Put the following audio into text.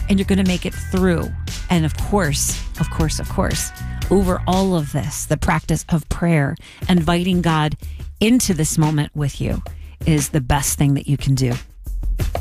and you're going to make it through. And of course, over all of this, the practice of prayer, inviting God into this moment with you is the best thing that you can do.